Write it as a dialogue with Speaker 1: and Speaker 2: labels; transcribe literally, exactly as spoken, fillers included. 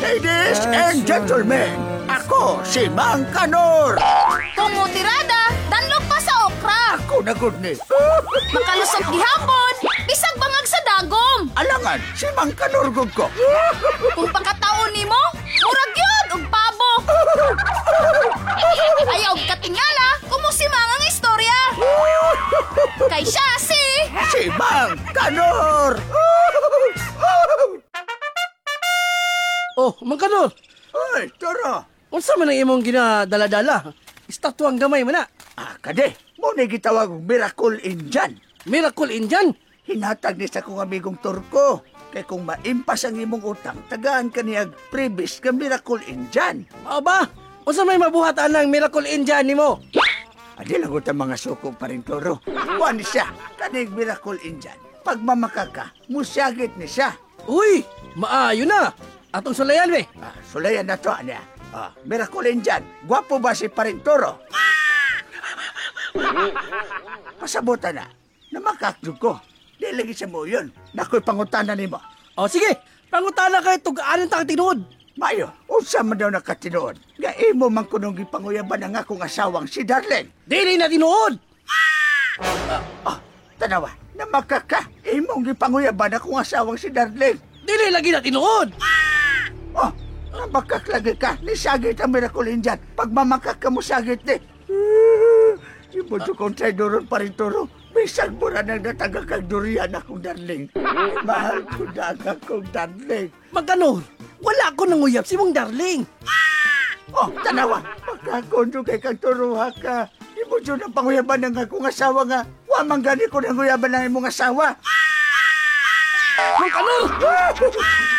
Speaker 1: Ladies and gentlemen, ako si Mang Kanor.
Speaker 2: Tumutirada, danlog pa sa okra.
Speaker 1: Ako na good ni.
Speaker 2: Makalusot gihapon, bisag bangag sa dagom.
Speaker 1: Alangan, si Mang Kanor gud ko.
Speaker 2: Kung pagkataon nimo, murag yun og pabo. Ayaw og katingala, kumusimang ang istorya. Kay siya si...
Speaker 1: Si Mang Kanor.
Speaker 3: Oh, Mangkanor,
Speaker 1: Ay, tara.
Speaker 3: unsa man ang imong ginadala-dala? Estatwang gamay man na.
Speaker 1: Ah, kade, mo na gitawag og Miracle Indian.
Speaker 3: Miracle Indian.
Speaker 1: Hinatag ni sa kong amigong Turko. Kay kung maimpas ang imong utang, tagaan ka niyag previs ka Miracle Indian.
Speaker 3: Aba, unsa may mabuhat anang Miracle Indian nimo?
Speaker 1: Adi lang utang mga suko pa rin, Toro. Kuhan ni siya, kanig Miracle Indian. Pag mamakaka, musyagit ni siya.
Speaker 3: Uy, maayo na. Atong sulayan be.
Speaker 1: Ah, sulayan na to, niya. Ah, Miracle Indian, gwapo ba si Parintoro? Pasabutan na, namakakjug ko. Di lagi sa mo yun. Nako'y pangutanan ni mo.
Speaker 3: O sige, pangutana kay tug-anan ta tinuod.
Speaker 1: Mayo, unsa man daw nakatinood? Nga imo man kunong gipanguyaban ang akong asawang si Darlene.
Speaker 3: Dili na tinuod.
Speaker 1: Ah, tanawa, namakaka, imong gipanguyaban akong asawang si Darlene.
Speaker 3: Dili lagi na tinuod.
Speaker 1: Oh, nabakaklagi ka. Nisagit ang Miracle Indian. Pag mamakak ka mo sagit ni. Ibo to kong traidoron pa rin, Toro. Bisag mo na nang nataga kang durian akong darling. Mahal ko na ang akong darling.
Speaker 3: Mangkanor, wala ko nanguyab si mong darling.
Speaker 1: Oh, tanawa. Magkakondo kay kang turuha ka. Ibo dyan ang panguyaban ng akong asawa nga. Wamang gani ko ng uyaban ng imong asawa.
Speaker 3: Mangkanor!